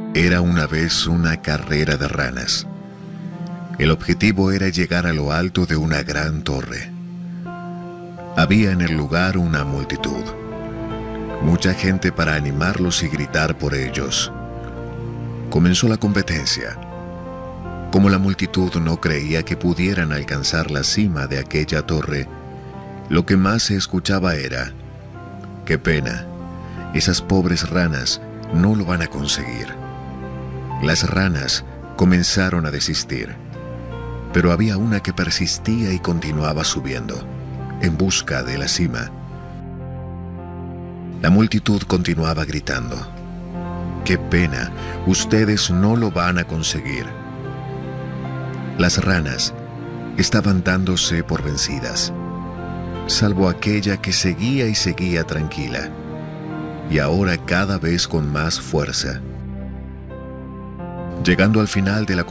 Era una vez una carrera de ranas. El objetivo era llegar a lo alto de una gran torre. Había en el lugar una multitud. Mucha gente para animarlos y gritar por ellos. Comenzó la competencia. Como la multitud no creía que pudieran alcanzar la cima de aquella torre, lo que más se escuchaba era: «¡Qué pena! Esas pobres ranas no lo van a conseguir». Las ranas comenzaron a desistir, pero había una que persistía y continuaba subiendo, en busca de la cima. La multitud continuaba gritando: «¡Qué pena! Ustedes no lo van a conseguir». Las ranas estaban dándose por vencidas, salvo aquella que seguía y seguía tranquila, y ahora cada vez con más fuerza. Llegando al final de la